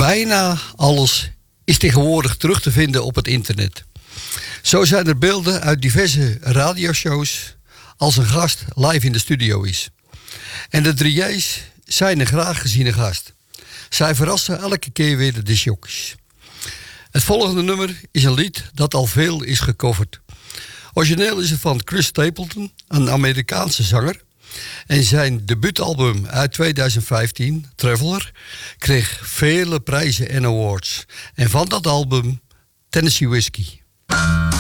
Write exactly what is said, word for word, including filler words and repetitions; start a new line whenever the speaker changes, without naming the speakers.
Bijna alles is tegenwoordig terug te vinden op het internet. Zo zijn er beelden uit diverse radioshows als een gast live in de studio is. En de drie J's zijn een graag geziene gast. Zij verrassen elke keer weer de discjockeys. Het volgende nummer is een lied dat al veel is gecoverd. Origineel is het van Chris Stapleton, een Amerikaanse zanger. En zijn debuutalbum uit tweeduizend vijftien, Traveler, kreeg vele prijzen en awards. En van dat album Tennessee Whiskey.